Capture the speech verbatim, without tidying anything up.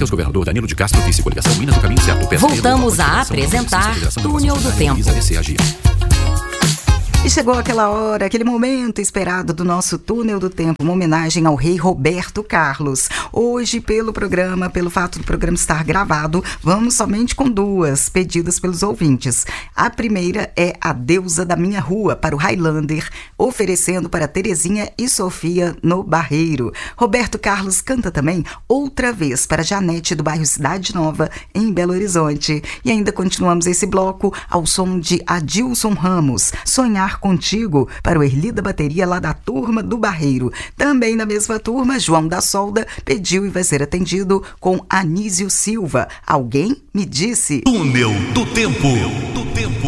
Matheus Governador, Danilo de Castro, vice, coligação Minas do Caminho Certo. Voltamos a apresentar Túnel do Tempo. E chegou aquela hora, aquele momento esperado do nosso Túnel do Tempo, uma homenagem ao rei Roberto Carlos. Hoje, pelo programa, pelo fato do programa estar gravado, vamos somente com duas pedidas pelos ouvintes. A primeira é A Deusa da Minha Rua, para o Highlander, oferecendo para Terezinha e Sofia no Barreiro. Roberto Carlos canta também Outra Vez para Janete do bairro Cidade Nova, em Belo Horizonte. E ainda continuamos esse bloco ao som de Adilson Ramos, Sonhar Contigo, para o Erli da Bateria, lá da turma do Barreiro. Também na mesma turma, João da Solda pediu e vai ser atendido com Anísio Silva. Alguém me disse. Túnel do Tempo. Do Tempo.